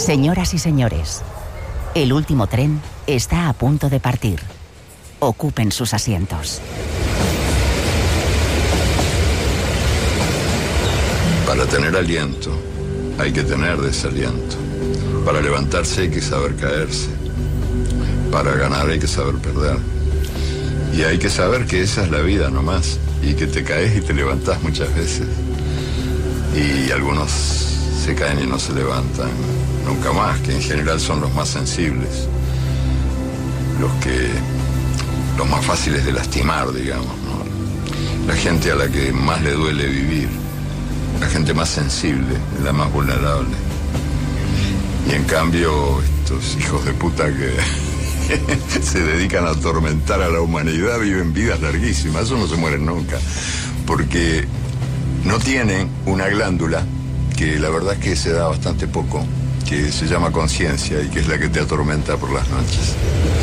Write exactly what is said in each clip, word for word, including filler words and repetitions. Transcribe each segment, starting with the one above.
Señoras y señores, el último tren está a punto de partir. Ocupen sus asientos. Para tener aliento, hay que tener desaliento. Para levantarse hay que saber caerse. Para ganar hay que saber perder. Y hay que saber que esa es la vida nomás. Y que te caes y te levantás muchas veces. Y algunos se caen y no se levantan nunca más, que en general son los más sensibles. Los que... los más fáciles de lastimar, digamos, ¿no? La gente a la que más le duele vivir. La gente más sensible, la más vulnerable. Y en cambio, estos hijos de puta que se dedican a atormentar a la humanidad viven vidas larguísimas, eso no se mueren nunca. Porque no tienen una glándula que la verdad es que se da bastante poco, que se llama conciencia y que es la que te atormenta por las noches.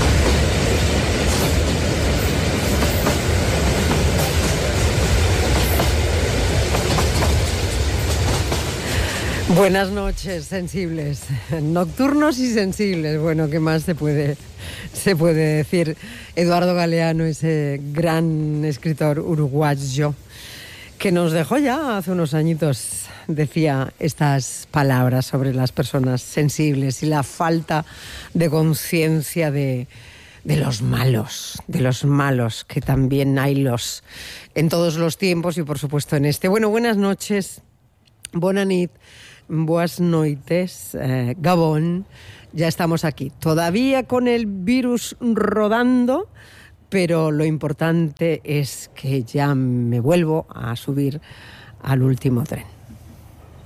Buenas noches, sensibles, nocturnos y sensibles. Bueno, ¿qué más se puede, se puede decir? Eduardo Galeano, ese gran escritor uruguayo, que nos dejó ya hace unos añitos, decía estas palabras sobre las personas sensibles y la falta de conciencia de, de los malos, de los malos, que también hay los en todos los tiempos y por supuesto en este. Bueno, buenas noches, bona nit. Buenas noites, eh, Gabón, ya estamos aquí, todavía con el virus rodando, pero lo importante es que ya me vuelvo a subir al último tren.